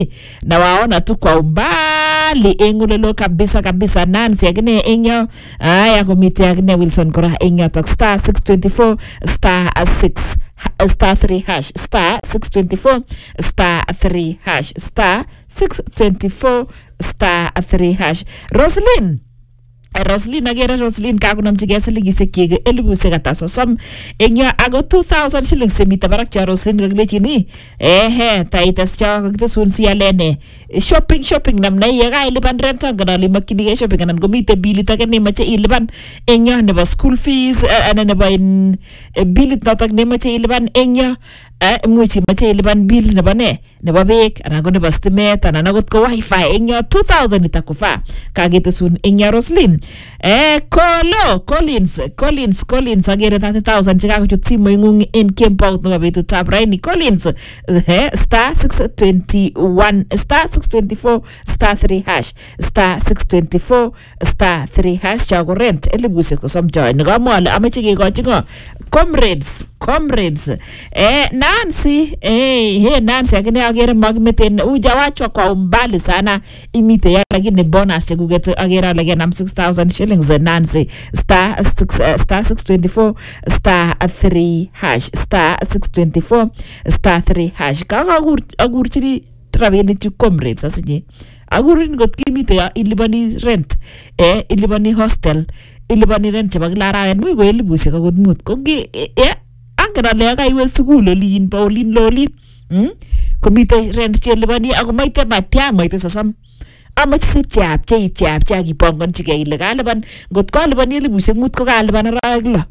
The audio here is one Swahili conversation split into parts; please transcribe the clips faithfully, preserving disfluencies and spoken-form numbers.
na waona tu kwa umbali engulelo kabisa kabisa. Nancy akine enyo aya komite akine Wilson kora enyo tok star six twenty-four star six star three hash star six twenty-four star three hash star six twenty-four star three hash. Roslyn Roslyn agera Roslyn kakunamchige silingisek chege elibushek ata sosom engyo ago two thousand shillings semita barak cha Roslyn kaglechini ehe taitas cha kakitesun sialene shopping shopping namna yega iliban rent ngana limakini shopping anan komite bilit ake nemache iliban engyo nebo school fees anan nebo in bilit notok nemache iliban engyo muchi mache iliban bill nebo ne nebo beek anan ko nebo stimet anan akot ko wifi engyo two thousand itakufa kakitesun engyo Roslyn. Eh, Kolo, Collins, Collins, Collins, agere thirty thousand chikakuchut simoingung en Kempout nebo betutab raini. Collins, eh, star six twenty-one, star six twenty-four, star three hash, star six twenty-four, star three hash, chako rent, elibushek sosom joy. Nikamwale, ameche kekochi ngo, comrades, comrades. Eh, Nancy, eh, hey, Nancy, agene agere magmeten, ujawachwa kwa umbali sana, imite ya, lakini bonus chekuget agere alage nam six thousand shillings. Nancy star six uh, star six twenty-four star three hash star six twenty-four star three hash kaka agur agur chiri rabeni chu comrades asinye agurin got kimite ya ilibani rent eh ilibani hostel ilibani rent cheba klara en muy go elibushek akot mut kongi eh angana le ka iwe school olin Pauline lolin hm komite rent che libani akomaite matya maite sasam amache sip chap chap chap chap kipongonchige ile kaliban ngot kaliban elibushek mut ko kaliban arawek lo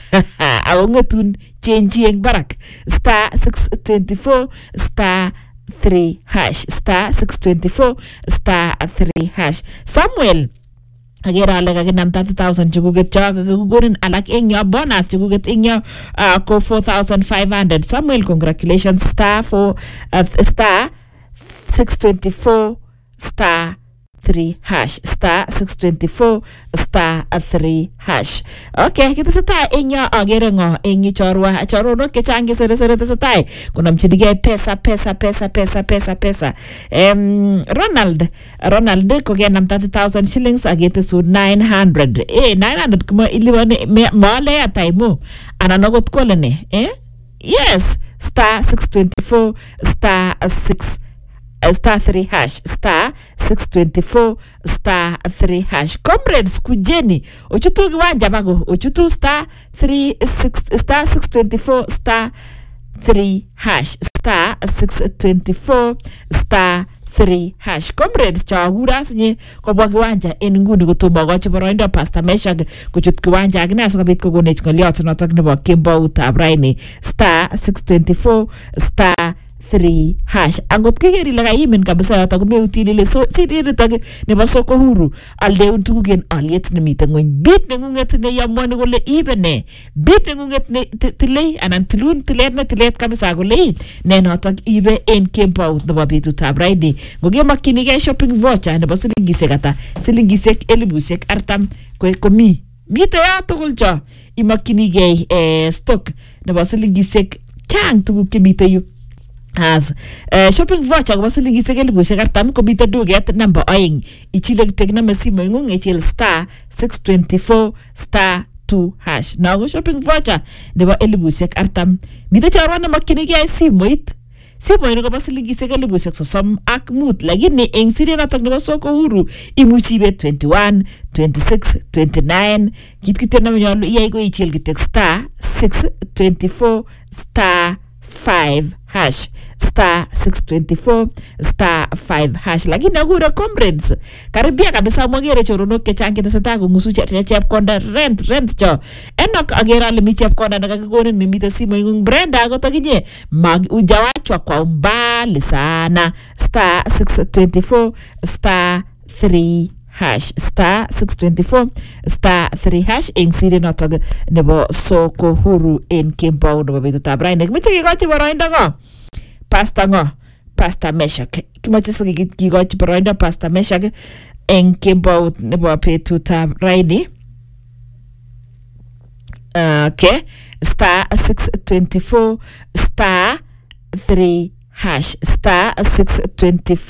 awo ngetun chenji eng barak star six twenty-four star three hash star six twenty-four star three hash. Samuel agera ale kakinam thirty thousand chukuget cha kakugorin alak engyo bonus chukuget engyo uh, ko four thousand five hundred. Samuel, congratulations. Star four uh, star six twenty-four star three hash star six twenty-four star three hash. Okay, kita setai enyo agere ngo enyi chorwa chorono ke changi sere sere setai kunamchidige pesa pesa pesa pesa pesa pesa. Em Ronald Ronald ko genam thirty thousand shillings agete su nine hundred. Eh nine hundred kuma ilibane male ya taimo ananogot kolene eh yes star six twenty-four star six Uh, star three hash star six twenty-four star three hash. Comrades kujeni ochutu kiwanja bago ochutu star three six star six twenty-four star three hash star six twenty-four star three hash. Comrades chagura sinye kobwa kiwanja en nguni kutomo gochi boroindo Pastor Meshak kuchut kiwanja agina sokabit kogonech ngoliot notok nebo Kempout abraini star six twenty-four star three hash. Angot kegeri laga imen kabisa yata kumeutili le so sidiri tage nebo soko huru alde untugen aliet nemite ngwen bit nengunget ne yamwani gole ibene bit nengunget ne tilei anan tilun tilet ne tilet kabisa gole ne notok ibe en Kempout nebo betutab raini. Ngoge makinige shopping voucher nebo silingisek ata silingisek elibushek artam ko komi mite ya tugul cho imakinige eh stock nebo silingisek chang tuguk chemite yu as uh, shopping voucher ko silingi segel bu sekartam ko bita duget number oing ichile tekna masimo ngung ichil star six twenty-four star two hash na go shopping voucher nebo elibusek artam mita charwana makinige simoit simoit ko silingi segel bu sosom ak mut lakini eng sire natak nebo soko huru imuchi be twenty-one twenty-six twenty-nine kit kit na nyalo iyai ko ichil kitek star six twenty-four star five hash star six twenty-four star five hash. Lakini agura comrades karibia kabisa mwagere chorono ke changi tasata ko ngusu cha chep konda rent rent cho enok agera le mi chep konda nakakigoni ni mita simo yung Brenda ko taginye mag ujawachwa kwa umbali sana star six twenty-four star three hash star six twenty-four star three hash eng siri notok nebo soko huru en Kempout nebo betutab raini. Kimeche kikochi boroindo ngo Pastor ngo Pastor Meshak kimeche kikochi boroindo Pastor Meshak eng Kempout nebo betutab raini. Uh, okay, star six twenty-four star three hash star six twenty